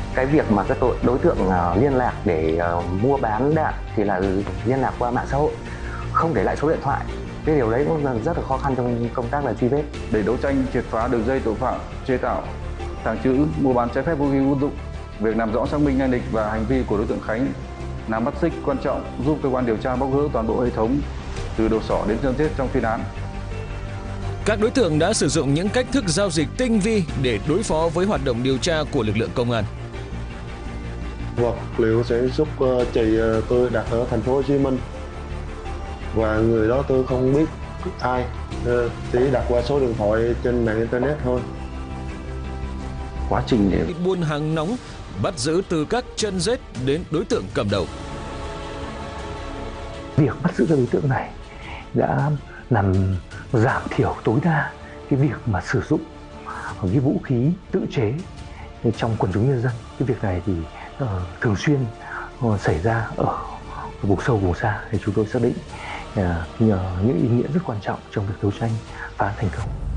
Cái việc mà các đối tượng liên lạc để mua bán đạn thì là liên lạc qua mạng xã hội, không để lại số điện thoại. Cái điều đấy cũng rất là khó khăn trong công tác là truy vết. Để đấu tranh triệt phá đường dây tội phạm chế tạo, tàng trữ, mua bán trái phép vũ khí quân dụng, việc làm rõ xác minh lai lịch và hành vi của đối tượng Khánh là mắt xích quan trọng giúp cơ quan điều tra bóc gỡ toàn bộ hệ thống từ đầu sỏ đến chân rết trong chuyên án. Các đối tượng đã sử dụng những cách thức giao dịch tinh vi để đối phó với hoạt động điều tra của lực lượng công an. Vật liệu sẽ giúp chị tôi đặt ở thành phố Hồ Chí Minh và người đó tôi không biết ai, chỉ đặt qua số điện thoại trên mạng internet thôi. Quá trình để Buôn hàng nóng, bắt giữ từ các chân rết đến đối tượng cầm đầu. Việc bắt giữ các đối tượng này đã làm giảm thiểu tối đa cái việc mà sử dụng cái vũ khí tự chế trong quần chúng nhân dân. Cái việc này thì thường xuyên xảy ra ở vùng sâu vùng xa, thì chúng tôi xác định những ý nghĩa rất quan trọng trong việc đấu tranh phá án thành công.